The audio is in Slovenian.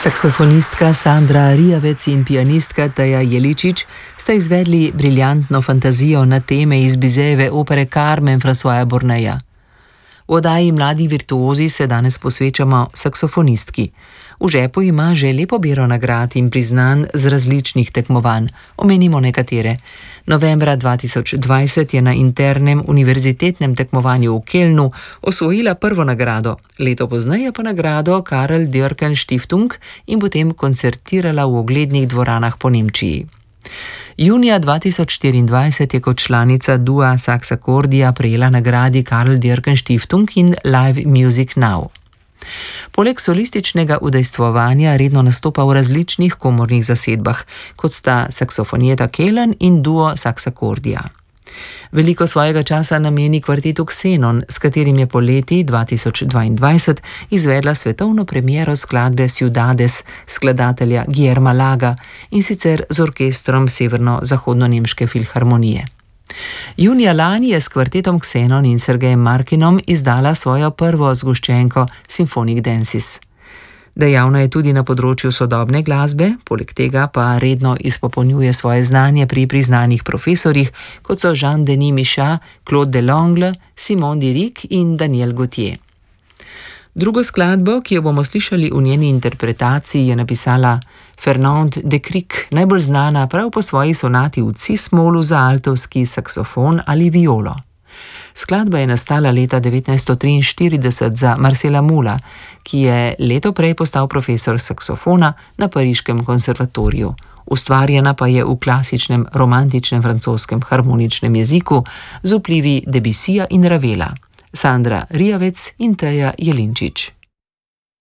Saksofonistka Sandra Rijavec in pianistka Teja Jeličić sta izvedli briljantno fantazijo na teme iz Bizejeve opere Carmen Françoisa Borneja. V oddaji Mladi virtuozi se danes posvečamo saksofonistki. V žepu ima že lepo bero nagrad in priznanj z različnih tekmovanj. Omenimo nekatere. Novembra 2020 je na internem univerzitetnem tekmovanju v Kölnu osvojila prvo nagrado, leto pozneje pa nagrado Karl Dürken Stiftung in potem koncertirala v uglednih dvoranah po Nemčiji. Junija 2024 je kot članica dua Saxacordia prejela nagradi Karl Dürken Stiftung in Live Music Now. Poleg solističnega udejstvovanja redno nastopa v različnih komornih zasedbah, kot sta Saxofonietta Köln in duo Saxacordia. Veliko svojega časa nameni kvartetu Xenon, s katerim je poleti 2022 izvedla svetovno premiero skladbe Ciudades skladatelja Guillerma Laga, in sicer z orkestrom Severno-zahodno-nemške filharmonije. Junija lani je s kvartetom Xenon in Sergejem Markinom izdala svojo prvo zgoščenko Symphonic Dances. Dejavna je tudi na področju sodobne glasbe, poleg tega pa redno izpopolnjuje svoje znanje pri priznanih profesorjih, kot so Jean-Denis Michaud, Claude Delangle, Simon Diric in Daniel Gauthier. Drugo skladbo, ki jo bomo slišali v njeni interpretaciji, je napisala Fernand de Cric, najbolj znana prav po svoji sonati v cis-molu za altovski saksofon ali violo. Skladba je nastala leta 1943 za Marcela Mula, ki je leto prej postal profesor saksofona na Pariškem konservatoriju. Ustvarjena pa je v klasičnem romantičnem francoskem harmoničnem jeziku z vplivi Debussyja in Ravela. Sandra Rijavec in Teja Jeličić.